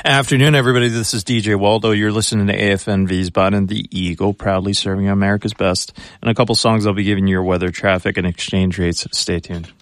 Afternoon, everybody. This is DJ Waldo. You're listening to AFNV's Bottom the Eagle, proudly serving America's best. In a couple songs, I'll be giving you your weather, traffic, and exchange rates. Stay tuned.